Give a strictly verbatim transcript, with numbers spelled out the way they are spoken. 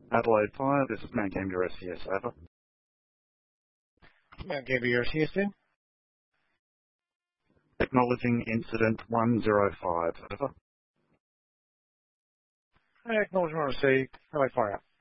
Adelaide Fire, this is Mount Gambier S C S, over. Mount Gambier S C S then. Acknowledging incident one zero five, over. Acknowledgement received. Adelaide Fire out.